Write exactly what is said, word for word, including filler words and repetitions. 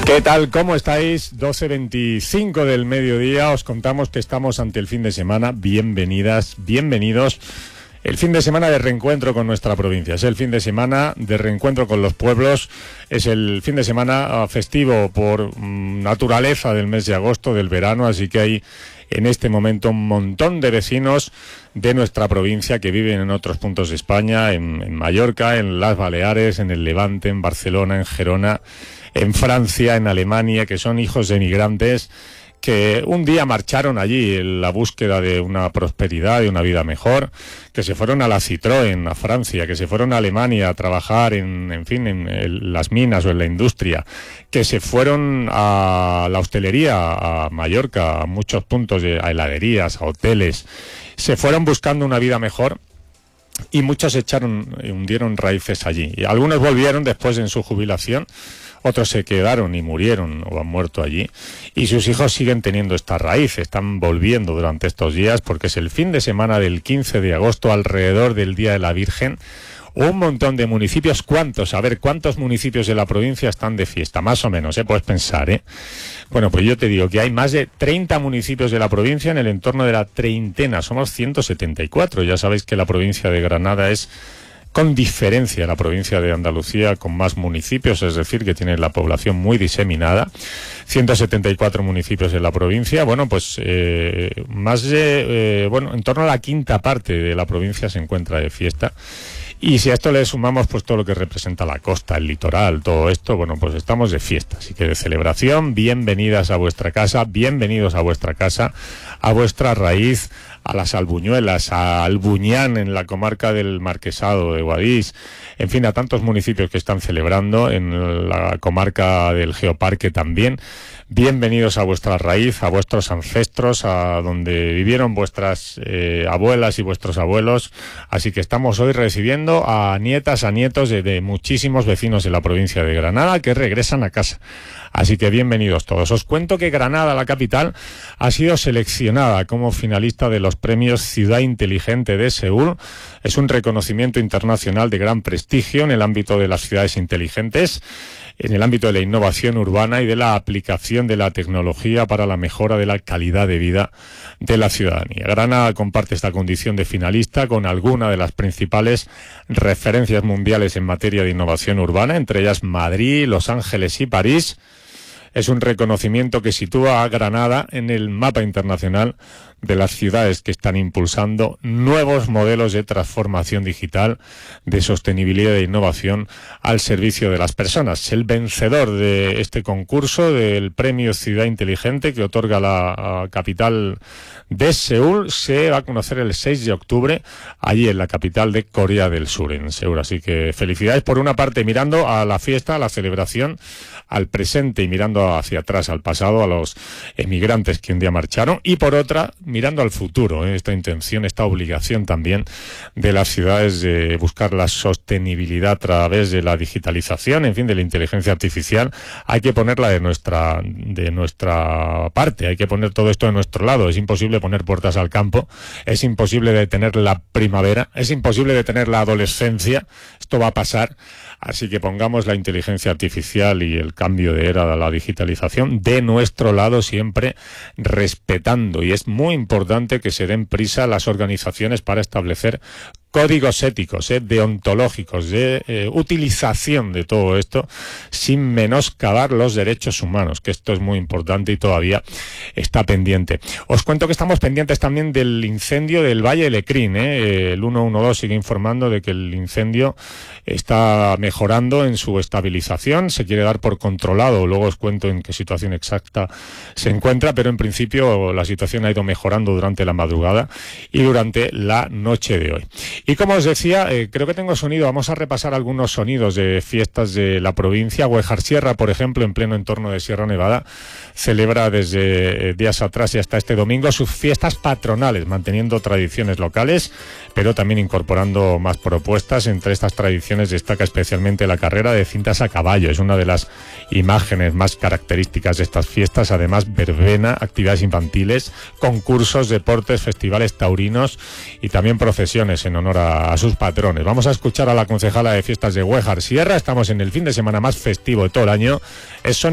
¿Qué tal? ¿Cómo estáis? doce veinticinco del mediodía. Os contamos que estamos ante el fin de semana. Bienvenidas, bienvenidos. El fin de semana de reencuentro con nuestra provincia. Es el fin de semana de reencuentro con los pueblos. Es el fin de semana festivo por mmm, naturaleza del mes de agosto, del verano. Así que hay en este momento un montón de vecinos de nuestra provincia que viven en otros puntos de España, en, en Mallorca, en las Baleares, en el Levante, en Barcelona, en Gerona, en Francia, en Alemania, que son hijos de emigrantes que un día marcharon allí en la búsqueda de una prosperidad, de una vida mejor, que se fueron a la Citroën, a Francia, que se fueron a Alemania a trabajar en, en fin, en, en las minas o en la industria, que se fueron a la hostelería, a Mallorca, a muchos puntos, de, a heladerías, a hoteles, se fueron buscando una vida mejor. Y muchos echaron, hundieron raíces allí. Y algunos volvieron después en su jubilación, otros se quedaron y murieron o han muerto allí. Y sus hijos siguen teniendo esta raíz, están volviendo durante estos días porque es el fin de semana del quince de agosto, alrededor del Día de la Virgen. Un montón de municipios, ¿cuántos? A ver, ¿cuántos municipios de la provincia están de fiesta? Más o menos, ¿eh? Puedes pensar, ¿eh? Bueno, pues yo te digo que hay más de treinta municipios de la provincia, en el entorno de la treintena. Somos ciento setenta y cuatro. Ya sabéis que la provincia de Granada es, con diferencia, la provincia de Andalucía con más municipios, es decir, que tiene la población muy diseminada. ciento setenta y cuatro municipios en la provincia. Bueno, pues eh, más de, eh, bueno, en torno a la quinta parte de la provincia se encuentra de fiesta. Y si a esto le sumamos pues todo lo que representa la costa, el litoral, todo esto, bueno, pues estamos de fiesta, así que de celebración. Bienvenidas a vuestra casa, bienvenidos a vuestra casa, a vuestra raíz, a las Albuñuelas, a Albuñán en la comarca del Marquesado de Guadix, en fin, a tantos municipios que están celebrando, en la comarca del Geoparque también. Bienvenidos a vuestra raíz, a vuestros ancestros, a donde vivieron vuestras eh, abuelas y vuestros abuelos. Así que estamos hoy recibiendo a nietas, a nietos de, de muchísimos vecinos de la provincia de Granada que regresan a casa. Así que bienvenidos todos. Os cuento que Granada, la capital, ha sido seleccionada como finalista de los premios Ciudad Inteligente de Seúl. Es un reconocimiento internacional de gran prestigio en el ámbito de las ciudades inteligentes, en el ámbito de la innovación urbana y de la aplicación de la tecnología para la mejora de la calidad de vida de la ciudadanía. Granada comparte esta condición de finalista con alguna de las principales referencias mundiales en materia de innovación urbana, entre ellas Madrid, Los Ángeles y París. Es un reconocimiento que sitúa a Granada en el mapa internacional de las ciudades que están impulsando nuevos modelos de transformación digital, de sostenibilidad e innovación al servicio de las personas. El vencedor de este concurso del Premio Ciudad Inteligente que otorga la capital de Seúl se va a conocer el seis de octubre allí en la capital de Corea del Sur, en Seúl. Así que felicidades por una parte mirando a la fiesta, a la celebración, al presente y mirando hacia atrás, al pasado, a los emigrantes que un día marcharon, y por otra mirando al futuro, ¿eh? Esta intención, esta obligación también de las ciudades de buscar la sostenibilidad a través de la digitalización, en fin, de la inteligencia artificial. Hay que ponerla de nuestra, de nuestra parte, hay que poner todo esto de nuestro lado. Es imposible poner puertas al campo, es imposible detener la primavera, es imposible detener la adolescencia. Esto va a pasar. Así que pongamos la inteligencia artificial y el cambio de era de la digitalización de nuestro lado, siempre respetando. Y es muy importante que se den prisa las organizaciones para establecer códigos éticos, eh, deontológicos, de eh, utilización de todo esto, sin menoscabar los derechos humanos, que esto es muy importante y todavía está pendiente. Os cuento que estamos pendientes también del incendio del Valle de Lecrín, eh. El ciento doce sigue informando de que el incendio está mejorando en su estabilización, se quiere dar por controlado, luego os cuento en qué situación exacta se encuentra, pero en principio la situación ha ido mejorando durante la madrugada y durante la noche de hoy. Y como os decía, eh, creo que tengo sonido, vamos a repasar algunos sonidos de fiestas de la provincia. Güejar Sierra, por ejemplo, en pleno entorno de Sierra Nevada, celebra desde eh, días atrás y hasta este domingo sus fiestas patronales, manteniendo tradiciones locales, pero también incorporando más propuestas. Entre estas tradiciones destaca especialmente la carrera de cintas a caballo, es una de las imágenes más características de estas fiestas. Además, verbena, actividades infantiles, concursos, deportes, festivales taurinos y también procesiones en honor a, a sus patrones. Vamos a escuchar a la concejala de fiestas de Güejar Sierra. Estamos en el fin de semana más festivo de todo el año. Es Sonia